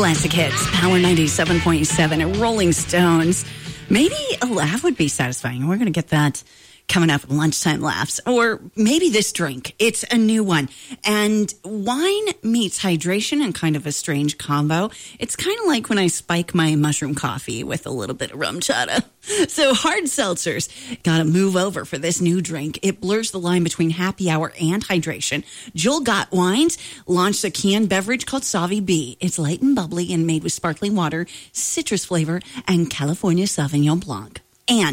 Classic Hits, Power 97.7 and Rolling Stones. Maybe a laugh would be satisfying. We're going to get that coming up, lunchtime laughs. Or maybe this drink. It's a new one. And wine meets hydration in kind of a strange combo. It's kind of like when I spike my mushroom coffee with a little bit of rum chata. So hard seltzers got to move over for this new drink. It blurs the line between happy hour and hydration. Joel Gott Wines launched a canned beverage called Sauvy B. It's light and bubbly and made with sparkling water, citrus flavor, and California Sauvignon Blanc. And